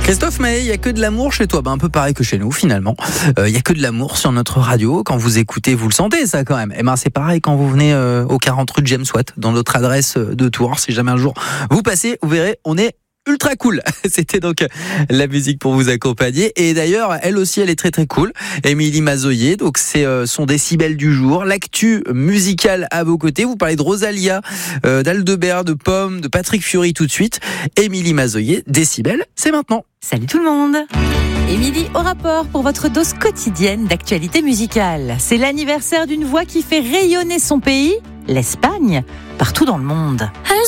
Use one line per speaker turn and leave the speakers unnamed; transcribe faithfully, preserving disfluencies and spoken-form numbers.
Christophe Maé, il n'y a que de l'amour chez toi. Ben, un peu pareil que chez nous, finalement. Il euh, n'y a que de l'amour sur notre radio. Quand vous écoutez, vous le sentez, ça, quand même. Et ben, c'est pareil quand vous venez euh, au quarante rue de James Watt, dans notre adresse de Tours. Si jamais un jour vous passez, vous verrez, on est ultra cool. C'était donc la musique pour vous accompagner. Et d'ailleurs, elle aussi, elle est très très cool. Émilie Mazoyer, donc c'est euh, son décibel du jour. L'actu musicale à vos côtés. Vous parlez de Rosalia, euh, d'Aldebert, de Pomme, de Patrick Fiori tout de suite. Émilie Mazoyer, décibel, c'est maintenant.
Salut tout le monde. Émilie au rapport pour votre dose quotidienne d'actualité musicale. C'est l'anniversaire d'une voix qui fait rayonner son pays, l'Espagne, partout dans le monde.